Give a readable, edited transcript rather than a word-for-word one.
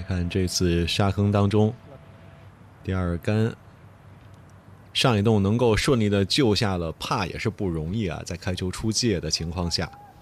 看这次沙坑当中，第二杆上一洞能够顺利的救下了，怕也是不容易啊，在开球出界的情况下。